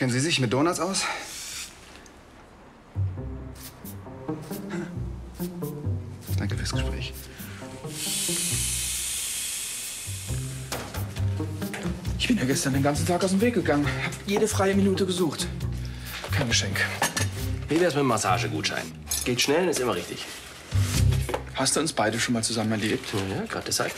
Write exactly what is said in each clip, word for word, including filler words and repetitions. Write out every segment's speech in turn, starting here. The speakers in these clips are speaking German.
Kennen Sie sich mit Donuts aus? Danke fürs Gespräch. Ich bin ja gestern den ganzen Tag aus dem Weg gegangen. Hab jede freie Minute gesucht. Kein Geschenk. Wie wär's mit dem Massagegutschein? Geht schnell und ist immer richtig. Hast du uns beide schon mal zusammen erlebt? Ja, gerade deshalb.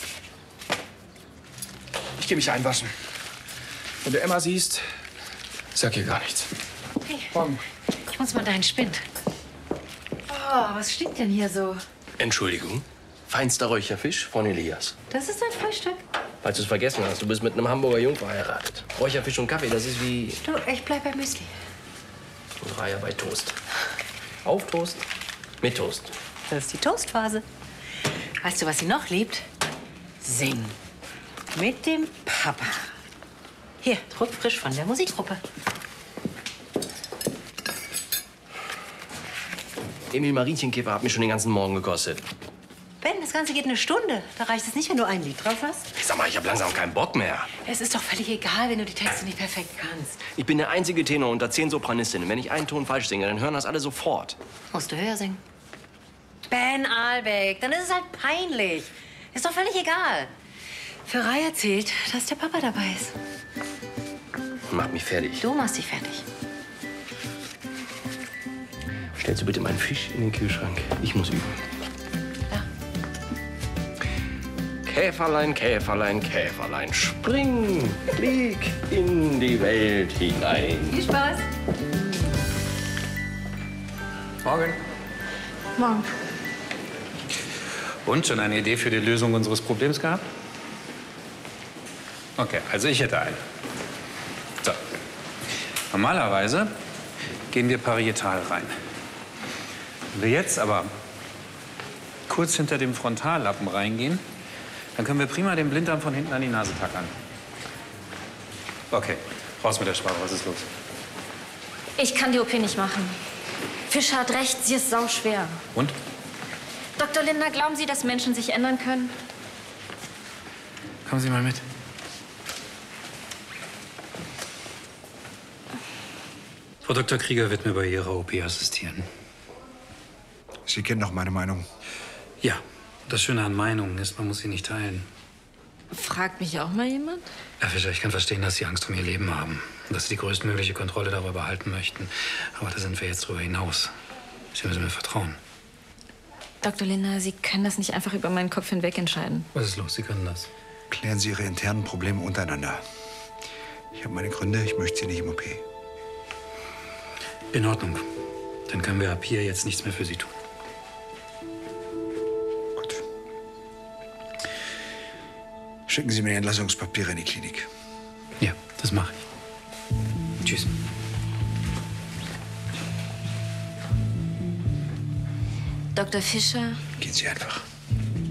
Ich gehe mich einwaschen. Wenn du Emma siehst, sag ihr gar nichts. Hey, Morgen. ich muss mal deinen Spind. Oh, was stinkt denn hier so? Entschuldigung. Feinster Räucherfisch von Elias. Das ist dein Frühstück? Falls du es vergessen hast, du bist mit einem Hamburger Jungen verheiratet. Räucherfisch und Kaffee, das ist wie Du, ich bleib bei Müsli. ein Reiher bei Toast. Auf Toast, mit Toast. Das ist die Toastphase. Weißt du, was sie noch liebt? Singen. Mit dem Papa. Hier, druckfrisch von der Musikgruppe. Emil Marienchenkäfer hat mich schon den ganzen Morgen gekostet. Ben, das Ganze geht eine Stunde. Da reicht es nicht, wenn du ein Lied drauf hast. Sag mal, ich habe langsam keinen Bock mehr. Es ist doch völlig egal, wenn du die Texte nicht perfekt kannst. Ich bin der einzige Tenor unter zehn Sopranistinnen. Wenn ich einen Ton falsch singe, dann hören das alle sofort. Musst du höher singen. Ben Albeck, dann ist es halt peinlich. Ist doch völlig egal. Für Raya zählt, dass der Papa dabei ist. Macht mich fertig. Du machst dich fertig. Stellst du bitte meinen Fisch in den Kühlschrank? Ich muss üben. Ja. Käferlein, Käferlein, Käferlein, spring, flieg in die Welt hinein. Viel Spaß. Morgen. Morgen. Und, schon eine Idee für die Lösung unseres Problems gehabt? Okay, also ich hätte eine. So. Normalerweise gehen wir parietal rein. Wenn wir jetzt aber kurz hinter dem Frontallappen reingehen, dann können wir prima den Blinddarm von hinten an die Nase tackern. Okay, raus mit der Sprache, was ist los? Ich kann die O P nicht machen. Fischer hat recht, sie ist sauschwer. Und? Doktor Lindner, glauben Sie, dass Menschen sich ändern können? Kommen Sie mal mit. Frau Doktor Krieger wird mir bei Ihrer O P assistieren. Sie kennen doch meine Meinung. Ja, das Schöne an Meinungen ist, man muss sie nicht teilen. Fragt mich auch mal jemand? Herr Fischer, ich kann verstehen, dass Sie Angst um Ihr Leben haben und dass Sie die größtmögliche Kontrolle darüber behalten möchten. Aber da sind wir jetzt drüber hinaus. Sie müssen mir vertrauen. Doktor Lindner, Sie können das nicht einfach über meinen Kopf hinweg entscheiden. Was ist los? Sie können das. Klären Sie Ihre internen Probleme untereinander. Ich habe meine Gründe, ich möchte Sie nicht im O P. In Ordnung. Dann können wir ab hier jetzt nichts mehr für Sie tun. Gut. Schicken Sie mir die Entlassungspapiere in die Klinik. Ja, das mache ich. Tschüss. Doktor Fischer, Gehen Sie einfach.